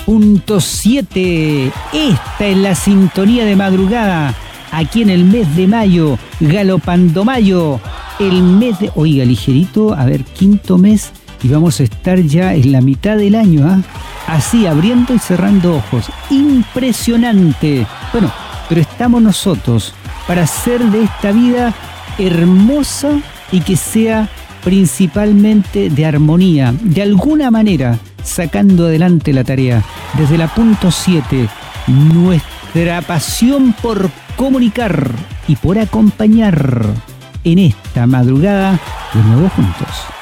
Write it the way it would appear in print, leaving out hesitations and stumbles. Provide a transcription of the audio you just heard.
90.7. Esta es la sintonía de madrugada. Aquí en el mes de mayo, galopando mayo. El mes de... Oiga, ligerito, a ver, quinto mes. Y vamos a estar ya en la mitad del año, ¿ah? Así, abriendo y cerrando ojos. Impresionante. Bueno, pero estamos nosotros para hacer de esta vida hermosa y que sea principalmente de armonía, de alguna manera, sacando adelante la tarea. Desde la punto 7, nuestra pasión por comunicar y por acompañar en esta madrugada de nuevo juntos.